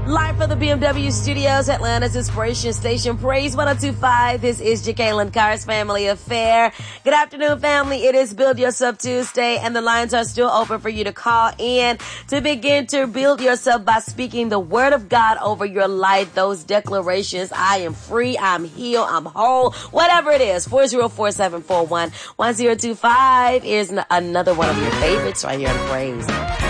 Live from the BMW studios, Atlanta's Inspiration Station, Praise 102.5. This is Jacqueline Carr's Family Affair. Good afternoon, family. It is Build Yourself Tuesday, and the lines are still open for you to call in to begin to build yourself by speaking the word of God over your life. Those declarations, I am free, I'm healed, I'm whole, whatever it is. 404-741-1025 is another one of your favorites right here on Praise.